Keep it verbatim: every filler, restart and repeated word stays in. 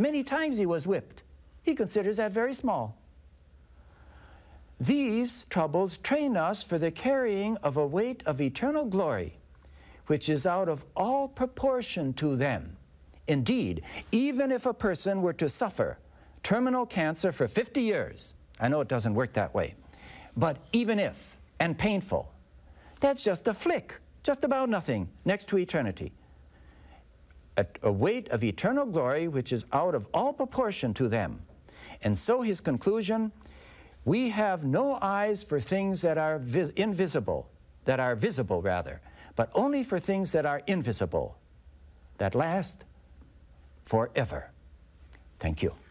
Many times he was whipped. He considers that very small. These troubles train us for the carrying of a weight of eternal glory, which is out of all proportion to them. Indeed, even if a person were to suffer terminal cancer for fifty years, I know it doesn't work that way, but even if, and painful, that's just a flick, just about nothing, next to eternity. A, a weight of eternal glory which is out of all proportion to them. And so his conclusion, we have no eyes for things that are vis invisible, that are visible rather, but only for things that are invisible, that last forever. Thank you.